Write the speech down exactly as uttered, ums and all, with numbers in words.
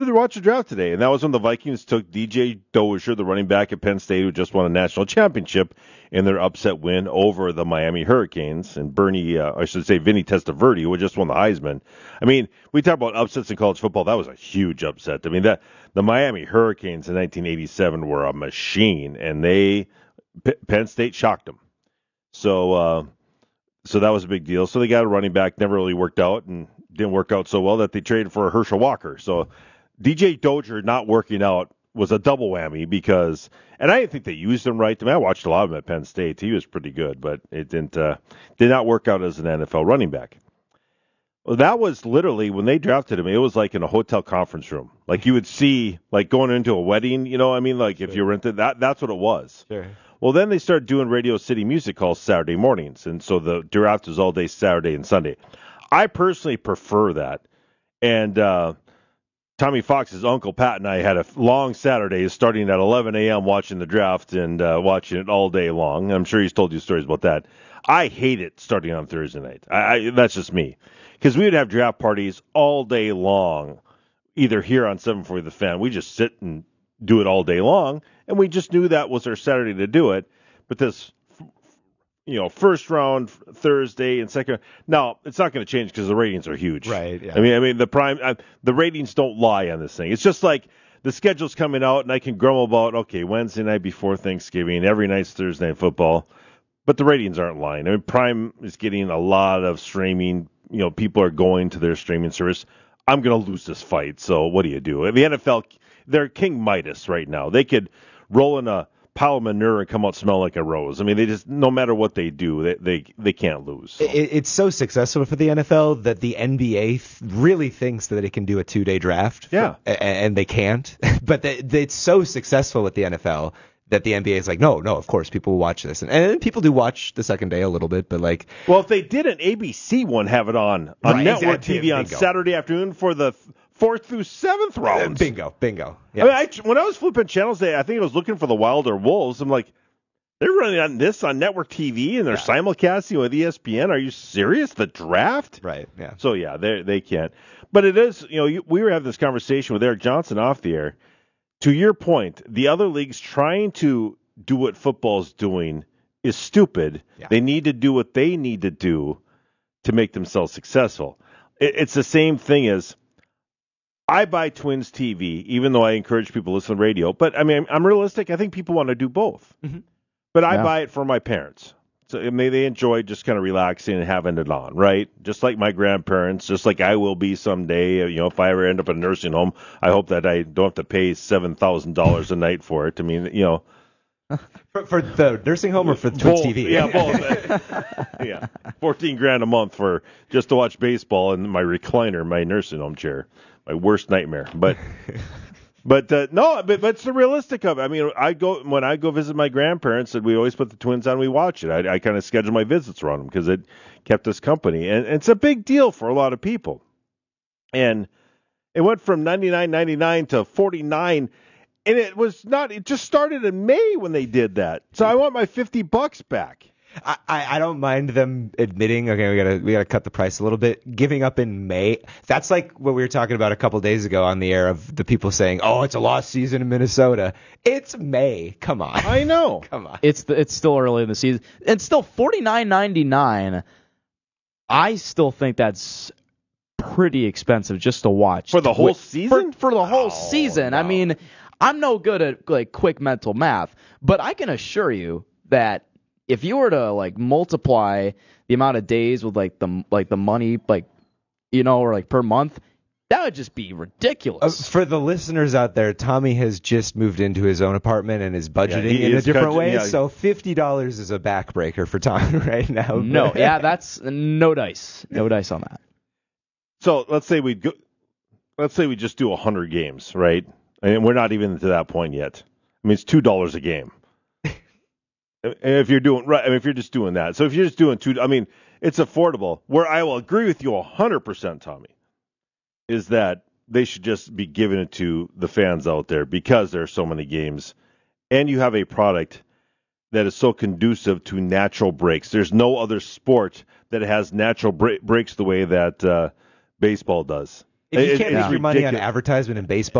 They watched the draft today, and that was when the Vikings took D J Dozier, the running back at Penn State, who just won a national championship in their upset win over the Miami Hurricanes, and Bernie, uh, I should say, Vinny Testaverde, who had just won the Heisman. I mean, we talk about upsets in college football. That was a huge upset. I mean, that the Miami Hurricanes in nineteen eighty-seven were a machine, and they P- Penn State shocked them. So, uh, so that was a big deal. So they got a running back, never really worked out, and didn't work out so well that they traded for Herschel Walker. So D J Dozier not working out was a double whammy because, and I didn't think they used him right. I mean, I watched a lot of him at Penn State. He was pretty good, but it didn't uh, did not work out as an N F L running back. Well, that was literally when they drafted him. It was like in a hotel conference room, like you would see, like going into a wedding. You know, I mean, like if you rented that, that's what it was. Sure. Well, then they started doing Radio City Music Hall Saturday mornings, and so the draft was all day Saturday and Sunday. I personally prefer that, and. uh Tommy Fox's uncle Pat and I had a long Saturday starting at eleven a.m. watching the draft and uh, watching it all day long. I'm sure he's told you stories about that. I hate it starting on Thursday night. I, I, that's just me. Because we would have draft parties all day long, either here on seven forty The Fan. We just sit and do it all day long, and we just knew that was our Saturday to do it. But this, you know, first round Thursday and second. Now it's not going to change because the ratings are huge. Right. Yeah. I mean, I mean the prime, uh, the ratings don't lie on this thing. It's just like the schedule's coming out, and I can grumble about okay, Wednesday night before Thanksgiving, every night's Thursday night football, but the ratings aren't lying. I mean, Prime is getting a lot of streaming. You know, people are going to their streaming service. I'm going to lose this fight. So what do you do? The N F L, they're King Midas right now. They could roll in a pile of manure and come out smell like a rose. I mean, they just, no matter what they do, they they, they can't lose. So. It, it's so successful for the N F L that the N B A th- really thinks that it can do a two-day draft. Yeah. For, and, and they can't. But they, they, it's so successful with the N F L that the N B A is like, no, no, of course, people will watch this. And, and people do watch the second day a little bit, but like... Well, if they did an A B C one, have it on, on right, network exactly, T V on bingo. Saturday afternoon for the fourth through seventh rounds. Bingo, bingo. Yeah. I mean, I, when I was flipping channels today, I think I was looking for the Wilder Wolves. I'm like, they're running on this on network T V and they're yeah. simulcasting with E S P N. Are you serious? The draft? Right, yeah. So, yeah, they they can't. But it is, you know, you, we were having this conversation with Eric Johnson off the air. To your point, the other leagues trying to do what football's doing is stupid. Yeah. They need to do what they need to do to make themselves successful. It, it's the same thing as I buy Twins T V, even though I encourage people to listen to radio. But, I mean, I'm realistic. I think people want to do both. Mm-hmm. But I yeah. buy it for my parents. So I mean, they enjoy just kind of relaxing and having it on, right? Just like my grandparents, just like I will be someday. You know, if I ever end up in a nursing home, I hope that I don't have to pay seven thousand dollars a night for it. I mean, you know. For, for the nursing home or for Twins both, T V? Yeah, both. yeah, fourteen grand a month for just to watch baseball in my recliner, my nursing home chair, my worst nightmare. But, but uh, no, but, but it's the realistic of it. I mean, I go when I go visit my grandparents, and we always put the Twins on. We watch it. I, I kind of schedule my visits around them because it kept us company, and, and it's a big deal for a lot of people. And it went from ninety-nine ninety-nine to forty-nine. And it was not, it just started in May when they did that. So I want my fifty bucks back. I, I don't mind them admitting, okay, we gotta we gotta cut the price a little bit. Giving up in May, that's like what we were talking about a couple days ago on the air of the people saying, oh, it's a lost season in Minnesota. It's May. Come on. I know. Come on. It's the, it's still early in the season. And still forty-nine ninety-nine. I still think that's pretty expensive just to watch. For the whole season? For, for the whole oh, season. No. I mean, I'm no good at like quick mental math, but I can assure you that if you were to like multiply the amount of days with like the like the money like you know or like per month, that would just be ridiculous. Uh, for the listeners out there, Tommy has just moved into his own apartment and is budgeting yeah, in is a different budget, way. Yeah. So fifty dollars is a backbreaker for Tommy right now. No, yeah, that's no dice, no dice on that. So let's say we go, let's say we just do a hundred games, right? And we're not even to that point yet. I mean, it's two dollars a game. And if you're doing right, I mean, if you're just doing that, so if you're just doing two, I mean, it's affordable. Where I will agree with you a hundred percent, Tommy, is that they should just be giving it to the fans out there because there are so many games, and you have a product that is so conducive to natural breaks. There's no other sport that has natural break, breaks the way that uh, baseball does. If you It- can't it's make your money on ridiculous. advertisement in baseball.